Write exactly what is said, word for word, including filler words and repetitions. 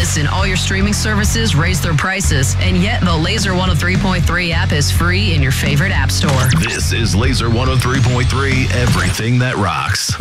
Listen, all your streaming services raise their prices, and yet the Laser one oh three point three app is free in your favorite app store. This is Laser one oh three point three, everything that rocks.